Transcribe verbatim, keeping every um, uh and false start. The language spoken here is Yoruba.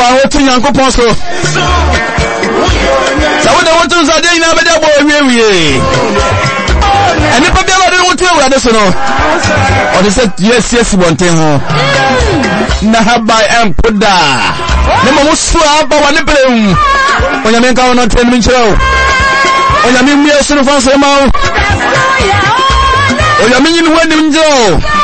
fa wo tun Yankopon so sa wo de wo tun sa de ina be de bo wie wie eni pa bia lo de wo tun awurade so no o de say yes yes bonten ho na habai empoda ne mo so aba wa ne brem onyame nka wono tren mi nchiro onyame mi eso no fa so ma onyame nyi no wani njo